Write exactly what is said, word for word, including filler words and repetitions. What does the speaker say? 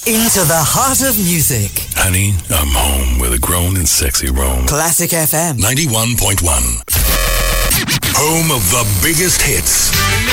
Into the heart of music. Honey, I'm home with a grown and sexy roam. Classic F M. ninety-one point one. Home of the biggest hits.